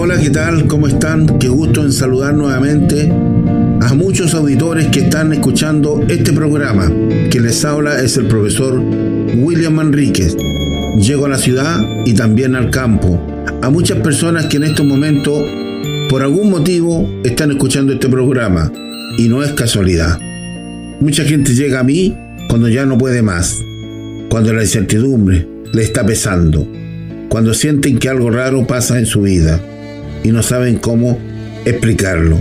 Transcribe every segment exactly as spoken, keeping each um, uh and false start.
hola, ¿qué tal? ¿Cómo están? Qué gusto en saludar nuevamente a muchos auditores que están escuchando este programa. Quien les habla es el profesor William Manríquez. Llego a la ciudad y también al campo. A muchas personas que en estos momentos, por algún motivo, están escuchando este programa. Y no es casualidad. Mucha gente llega a mí cuando ya no puede más. Cuando la incertidumbre le está pesando. Cuando sienten que algo raro pasa en su vida y no saben cómo explicarlo.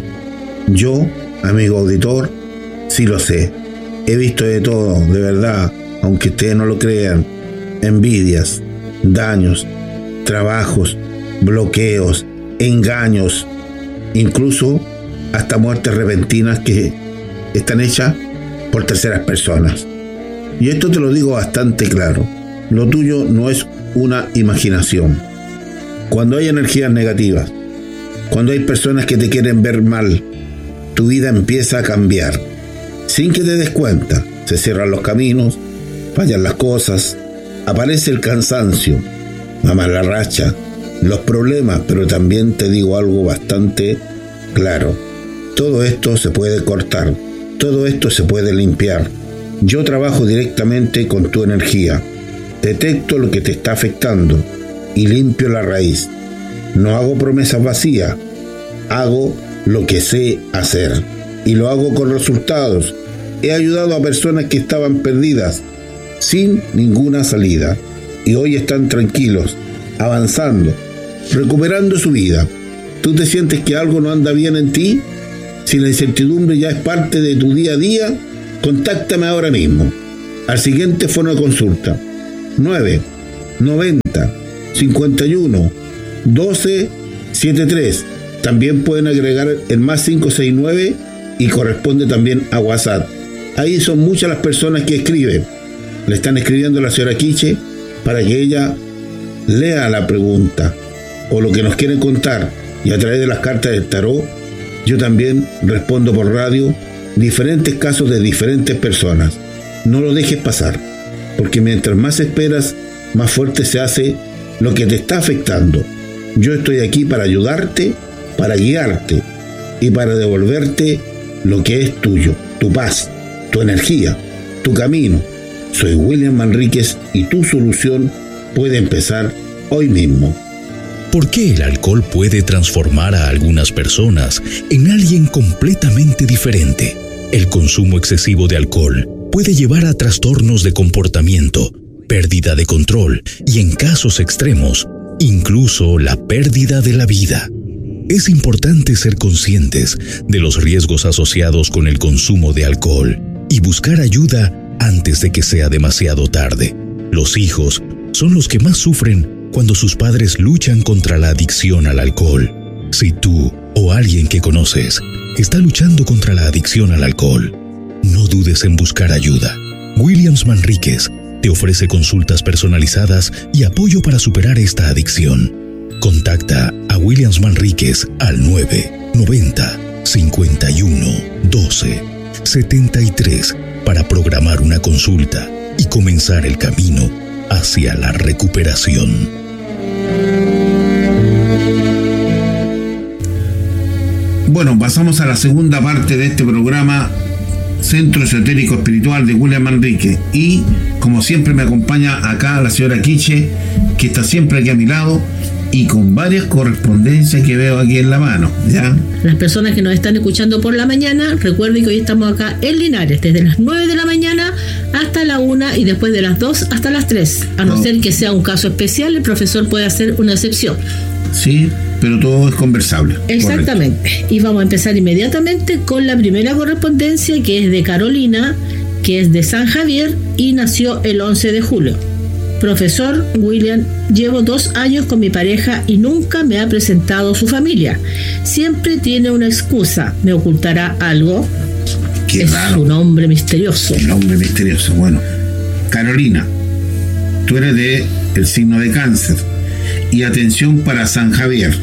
Yo, amigo auditor, sí lo sé. He visto de todo, de verdad, aunque ustedes no lo crean. Envidias, daños, trabajos, bloqueos, engaños, incluso hasta muertes repentinas que están hechas por terceras personas. Y esto te lo digo bastante claro. Lo tuyo no es una imaginación. Cuando hay energías negativas, cuando hay personas que te quieren ver mal, tu vida empieza a cambiar. Sin que te des cuenta, se cierran los caminos, fallan las cosas, aparece el cansancio, la mala racha, los problemas, pero también te digo algo bastante claro. Todo esto se puede cortar, todo esto se puede limpiar. Yo trabajo directamente con tu energía. Detecto lo que te está afectando y limpio la raíz. No hago promesas vacías, hago lo que sé hacer y lo hago con resultados. He ayudado a personas que estaban perdidas, sin ninguna salida, y hoy están tranquilos, avanzando, recuperando su vida. ¿Tú te sientes que algo no anda bien en ti? Si la incertidumbre ya es parte de tu día a día, contáctame ahora mismo al siguiente fono de consulta: nueve noventa cincuenta y uno doce setenta y tres. También pueden agregar el más cinco seis nueve y corresponde también a WhatsApp. Ahí son muchas las personas que escriben. Le están escribiendo a la señora Quiche para que ella lea la pregunta o lo que nos quieren contar, y a través de las cartas del tarot yo también respondo por radio diferentes casos de diferentes personas. No lo dejes pasar, porque mientras más esperas, más fuerte se hace lo que te está afectando. Yo estoy aquí para ayudarte, para guiarte y para devolverte lo que es tuyo, tu paz, tu energía, tu camino. Soy William Manríquez y tu solución puede empezar hoy mismo. ¿Por qué el alcohol puede transformar a algunas personas en alguien completamente diferente? El consumo excesivo de alcohol puede llevar a trastornos de comportamiento, pérdida de control y, en casos extremos, incluso la pérdida de la vida. Es importante ser conscientes de los riesgos asociados con el consumo de alcohol y buscar ayuda antes de que sea demasiado tarde. Los hijos son los que más sufren cuando sus padres luchan contra la adicción al alcohol. Si tú o alguien que conoces está luchando contra la adicción al alcohol, no dudes en buscar ayuda. Williams Manríquez te ofrece consultas personalizadas y apoyo para superar esta adicción. Contacta a Williams Manríquez al nueve noventa cincuenta y uno doce setenta y tres para programar una consulta y comenzar el camino hacia la recuperación. Bueno, pasamos a la segunda parte de este programa, Centro Esotérico Espiritual de William Manríquez, y como siempre me acompaña acá la señora Quiche, que está siempre aquí a mi lado y con varias correspondencias que veo aquí en la mano, ¿ya? Las personas que nos están escuchando por la mañana, recuerden que hoy estamos acá en Linares, desde las nueve de la mañana hasta la una y después de las dos hasta las tres. A no, no ser que sea un caso especial, el profesor puede hacer una excepción. Sí, pero todo es conversable. Exactamente. Correcto. Y vamos a empezar inmediatamente con la primera correspondencia, que es de Carolina, que es de San Javier y nació el once de julio. Profesor William, llevo dos años con mi pareja y nunca me ha presentado su familia. Siempre tiene una excusa. ¿Me ocultará algo? Qué es raro. Un hombre misterioso. Un hombre misterioso. Bueno, Carolina, tú eres de el signo de Cáncer. Y atención para San Javier.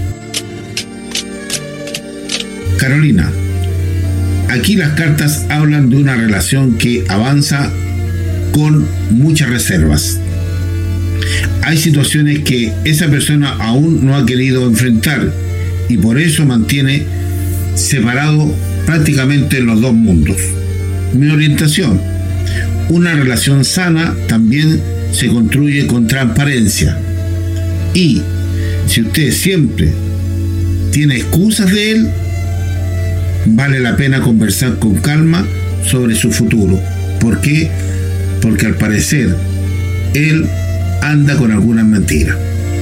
Carolina, aquí las cartas hablan de una relación que avanza con muchas reservas. Hay situaciones que esa persona aún no ha querido enfrentar y por eso mantiene separado prácticamente los dos mundos. Mi orientación: una relación sana también se construye con transparencia, y si usted siempre tiene excusas de él, vale la pena conversar con calma sobre su futuro. ¿Por qué? Porque al parecer él anda con algunas mentiras.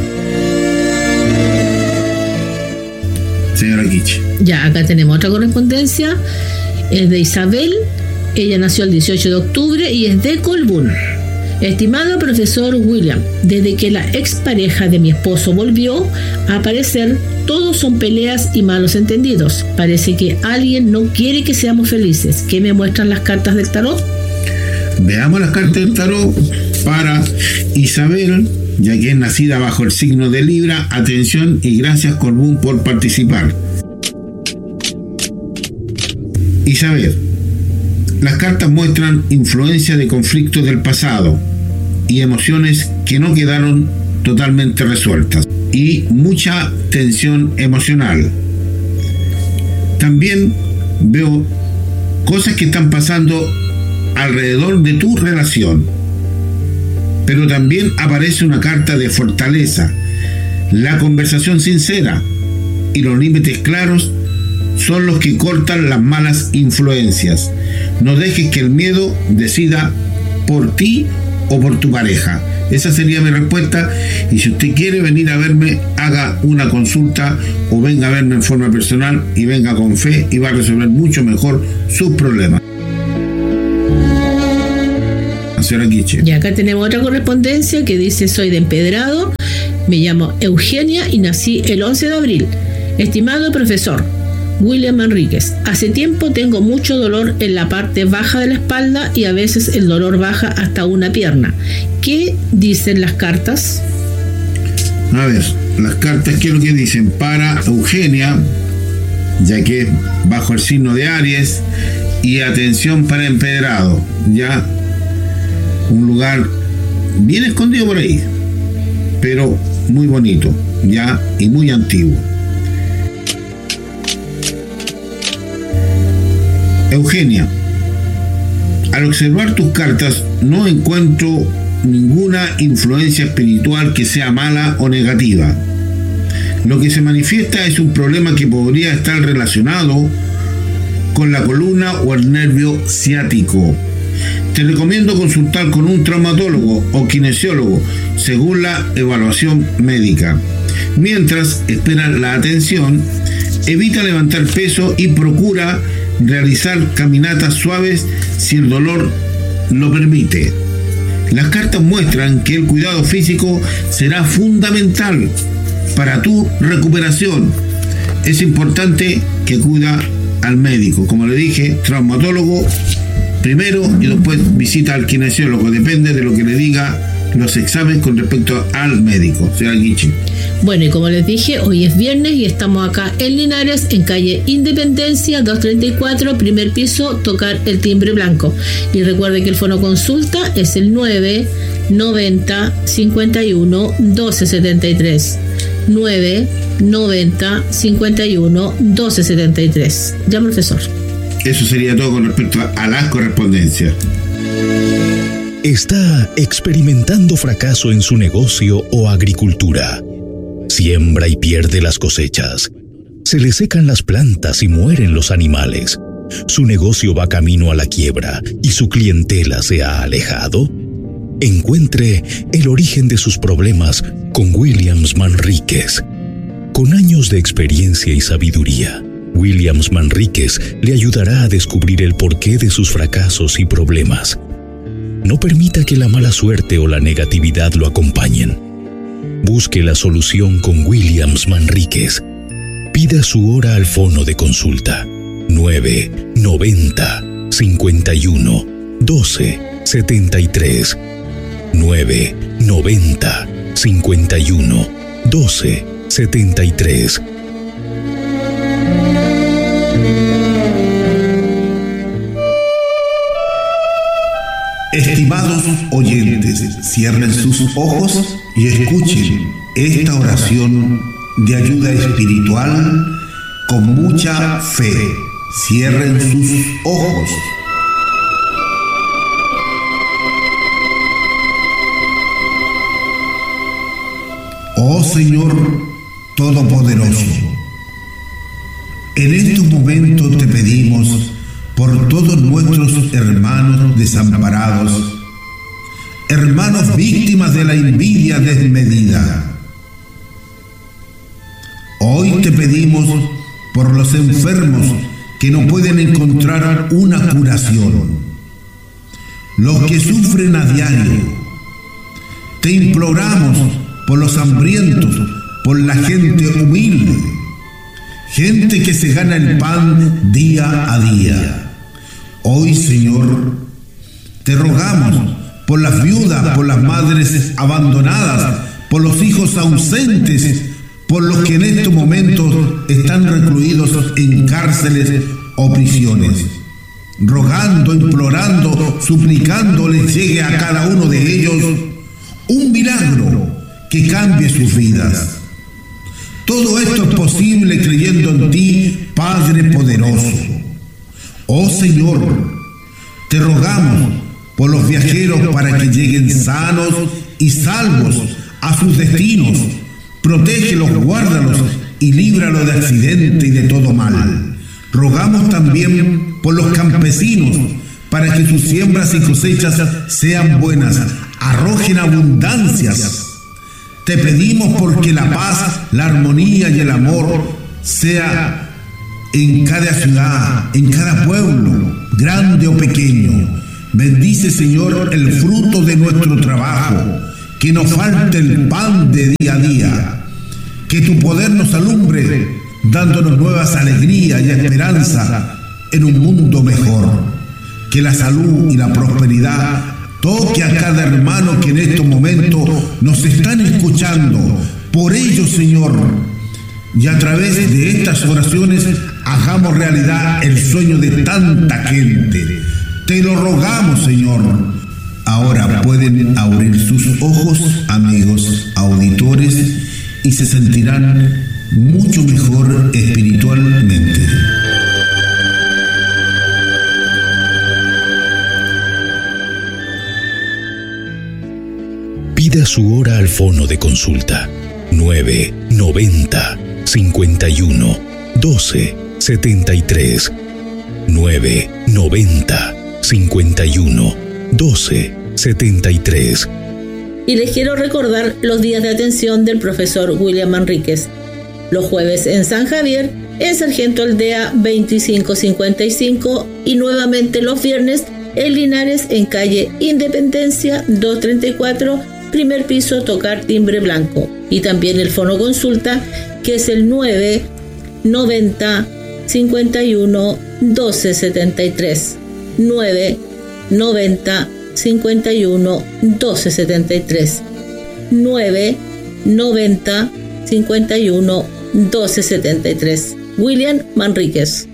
Señora Kichi. Ya, acá tenemos otra correspondencia. Es de Isabel. Ella nació el dieciocho de octubre y es de Colbún. Estimado profesor William, desde que la expareja de mi esposo volvió a aparecer, todos son peleas y malos entendidos. Parece que alguien no quiere que seamos felices. ¿Qué me muestran las cartas del tarot? Veamos las cartas del tarot para Isabel, ya que es nacida bajo el signo de Libra. Atención y gracias, Colbún, por participar. Isabel, las cartas muestran influencia de conflictos del pasado y emociones que no quedaron totalmente resueltas, y mucha tensión emocional. También veo cosas que están pasando alrededor de tu relación, pero también aparece una carta de fortaleza. La conversación sincera y los límites claros son los que cortan las malas influencias. No dejes que el miedo decida por ti o por tu pareja. Esa sería mi respuesta, y si usted quiere venir a verme, haga una consulta o venga a verme en forma personal y venga con fe, y va a resolver mucho mejor sus problemas. Señora Kichi. Y acá tenemos otra correspondencia que dice: soy de Empedrado, me llamo Eugenia y nací el once de abril. Estimado profesor William Manríquez, hace tiempo tengo mucho dolor en la parte baja de la espalda y a veces el dolor baja hasta una pierna. ¿Qué dicen las cartas? A ver, las cartas, ¿qué es lo que dicen? Para Eugenia, ya que es bajo el signo de Aries, y atención para Empedrado, ya un lugar bien escondido por ahí, pero muy bonito, ya, y muy antiguo. Eugenia, al observar tus cartas no encuentro ninguna influencia espiritual que sea mala o negativa. Lo que se manifiesta es un problema que podría estar relacionado con la columna o el nervio ciático. Te recomiendo consultar con un traumatólogo o kinesiólogo según la evaluación médica. Mientras esperas la atención, evita levantar peso y procura realizar caminatas suaves si el dolor lo permite. Las cartas muestran que el cuidado físico será fundamental para tu recuperación. Es importante que acuda al médico, como le dije, traumatólogo primero y después visita al kinesiólogo, depende de lo que le diga los exámenes con respecto al médico. Señora Kichi. Bueno, y como les dije, hoy es viernes y estamos acá en Linares, en calle Independencia doscientos treinta y cuatro, primer piso, tocar el timbre blanco. Y recuerde que el fono consulta es el nueve noventa cincuenta y uno doce setenta y tres. nueve noventa cincuenta y uno doce setenta y tres. Ya, profesor. Eso sería todo con respecto a las correspondencias. Está experimentando fracaso en su negocio o agricultura. Siembra y pierde las cosechas. Se le secan las plantas y mueren los animales. Su negocio va camino a la quiebra y su clientela se ha alejado. Encuentre el origen de sus problemas con Williams Manríquez. Con años de experiencia y sabiduría, Williams Manríquez le ayudará a descubrir el porqué de sus fracasos y problemas. No permita que la mala suerte o la negatividad lo acompañen. Busque la solución con Williams Manríquez. Pida su hora al fono de consulta nueve noventa cincuenta y uno doce setenta y tres. nueve noventa cincuenta y uno doce setenta y tres. Estimados oyentes, cierren sus ojos y escuchen esta oración de ayuda espiritual con mucha fe. Cierren sus ojos. Oh Señor Todopoderoso, en estos momentos te pedimos por todos nuestros hermanos desamparados, hermanos víctimas de la envidia desmedida. Hoy te pedimos por los enfermos que no pueden encontrar una curación, los que sufren a diario. Te imploramos por los hambrientos, por la gente humilde, gente que se gana el pan día a día. Hoy, Señor, te rogamos por las viudas, por las madres abandonadas, por los hijos ausentes, por los que en estos momentos están recluidos en cárceles o prisiones. Rogando, implorando, suplicando les llegue a cada uno de ellos un milagro que cambie sus vidas. Todo esto es posible creyendo en ti, Padre poderoso. Oh Señor, te rogamos por los viajeros para que lleguen sanos y salvos a sus destinos. Protégelos, guárdalos y líbralos de accidente y de todo mal. Rogamos también por los campesinos para que sus siembras y cosechas sean buenas, arrojen abundancias. Te pedimos porque la paz, la armonía y el amor sea en cada ciudad, en cada pueblo, grande o pequeño. Bendice, Señor, el fruto de nuestro trabajo, que nos falte el pan de día a día, que tu poder nos alumbre, dándonos nuevas alegrías y esperanza en un mundo mejor. Que la salud y la prosperidad toque a cada hermano que en estos momentos nos están escuchando. Por ello, Señor, y a través de estas oraciones hagamos realidad el sueño de tanta gente. Te lo rogamos, Señor. Ahora pueden abrir sus ojos, amigos auditores, y se sentirán mucho mejor espiritualmente. Pida su hora al fono de consulta nueve noventa cincuenta y uno doce setenta y tres nueve noventa cincuenta y uno doce setenta y tres. Y les quiero recordar los días de atención del profesor William Manríquez. Los jueves en San Javier, en Sargento Aldea veinticinco cincuenta y cinco, y nuevamente los viernes en Linares, en calle Independencia doscientos treinta y cuatro, primer piso, tocar timbre blanco. Y también el fono consulta, que es el nueve noventa cincuenta y uno doce setenta y tres. nueve noventa cincuenta y uno doce setenta y tres. nueve noventa cincuenta y uno doce setenta y tres. William Manríquez.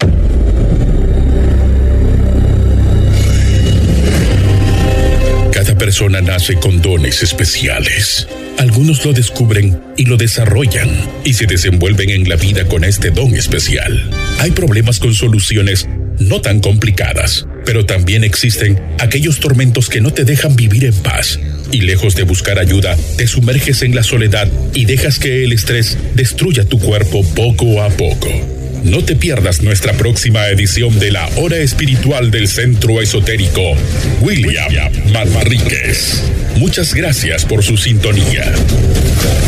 Cada persona nace con dones especiales. Algunos lo descubren y lo desarrollan y se desenvuelven en la vida con este don especial. Hay problemas con soluciones no tan complicadas, pero también existen aquellos tormentos que no te dejan vivir en paz. Y lejos de buscar ayuda, te sumerges en la soledad y dejas que el estrés destruya tu cuerpo poco a poco. No te pierdas nuestra próxima edición de la Hora Espiritual del Centro Esotérico William Manríquez. Muchas gracias por su sintonía.